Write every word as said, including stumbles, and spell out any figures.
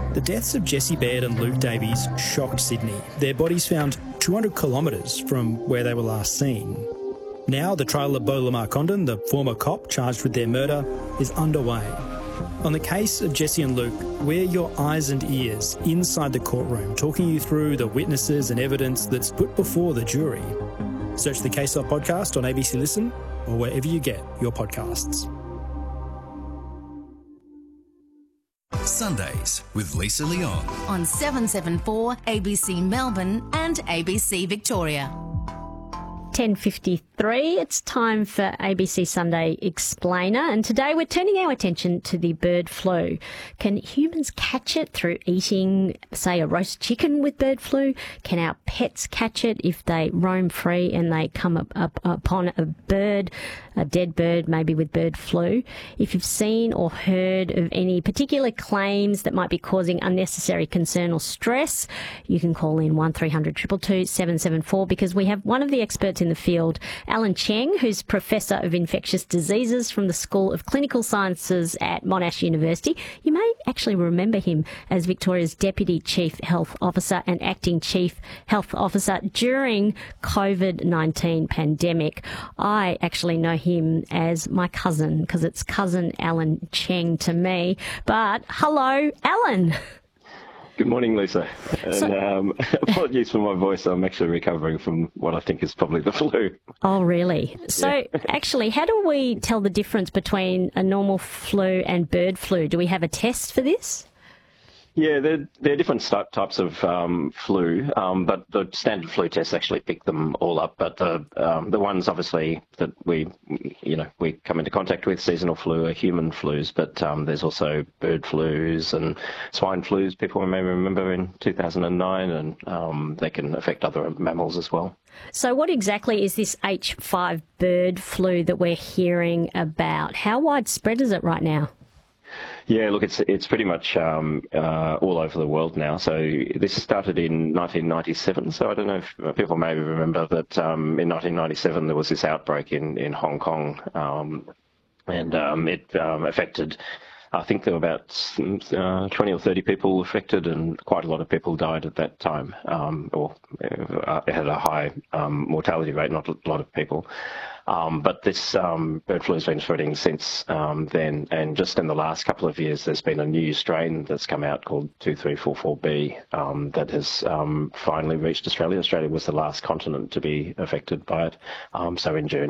The deaths of Jessie Baird and Luke Davies shocked Sydney. Their bodies found two hundred kilometres from where they were last seen. Now the trial of Beau Lamar Condon, the former cop charged with their murder, is underway. On the case of Jessie and Luke, we're your eyes and ears inside the courtroom, talking you through the witnesses and evidence that's put before the jury. Search the Case Off podcast on A B C Listen or wherever you get your podcasts. Sundays with Lisa Leon on seven seven four A B C Melbourne and A B C Victoria. ten fifty-three, it's time for A B C Sunday Explainer, and today we're turning our attention to the bird flu. Can humans catch it through eating, say, a roast chicken with bird flu? Can our pets catch it if they roam free and they come up, up upon a bird, a dead bird, maybe with bird flu? If you've seen or heard of any particular claims that might be causing unnecessary concern or stress, you can call in one three hundred two two two seven seven four, because we have one of the experts in the field, Alan Cheng, who's Professor of Infectious Diseases from the School of Clinical Sciences at Monash University. You may actually remember him as Victoria's Deputy Chief Health Officer and Acting Chief Health Officer during COVID nineteen pandemic. I actually know him as my cousin, because it's cousin Alan Cheng to me. But hello, Alan. Good morning, Lisa. And So- um, apologies for my voice. I'm actually recovering from what I think is probably the flu. Oh, really? So actually, how do we tell the difference between a normal flu and bird flu? Do we have a test for this? Yeah, there, there are different st- types of um, flu, um, but the standard flu tests actually pick them all up. But the um, the ones, obviously, that we, you know, we come into contact with, seasonal flu, are human flus. But um, there's also bird flus and swine flus. People may remember in two thousand nine, and um, they can affect other mammals as well. So what exactly is this H five bird flu that we're hearing about? How widespread is it right now? Yeah, look, it's it's pretty much um, uh, all over the world now. So this started in nineteen ninety-seven. So I don't know if people maybe remember that um, in nineteen ninety-seven there was this outbreak in, in Hong Kong, um, and um, it um, affected, I think there were about uh, twenty or thirty people affected, and quite a lot of people died at that time, um, or uh, it had a high um, mortality rate, not a lot of people. Um, but this um, bird flu has been spreading since um, then, and just in the last couple of years, there's been a new strain that's come out called two three four four B um, that has um, finally reached Australia. Australia was the last continent to be affected by it. Um, so in June,